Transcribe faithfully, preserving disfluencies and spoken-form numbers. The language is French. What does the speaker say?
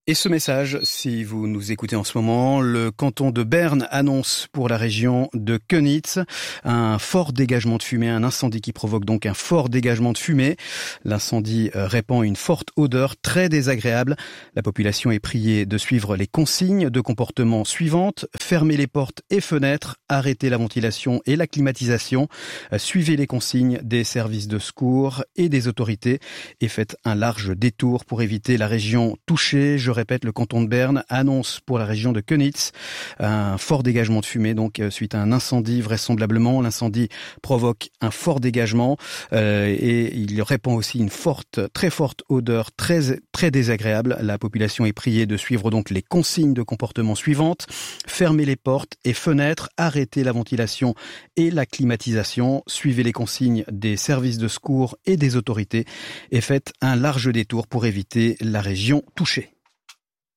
Et ce message, si vous nous écoutez en ce moment, le canton de Berne annonce pour la région de Köniz un fort dégagement de fumée, un incendie qui provoque donc un fort dégagement de fumée. L'incendie répand une forte odeur très désagréable. La population est priée de suivre les consignes de comportement suivantes: fermer les portes et fenêtres, arrêter la ventilation et la climatisation, suivez les consignes des services de secours et des autorités et faites un large détour pour éviter la région touchée. Je répète, le canton de Berne annonce pour la région de Köniz un fort dégagement de fumée, donc suite à un incendie vraisemblablement. L'incendie provoque un fort dégagement euh, et il répand aussi une forte, très forte odeur très, très désagréable. La population est priée de suivre donc les consignes de comportement suivantes: fermer les portes et fenêtres, arrêter la ventilation et la climatisation, suivez les consignes des services de secours et des autorités et faites un large détour pour éviter la région touchée.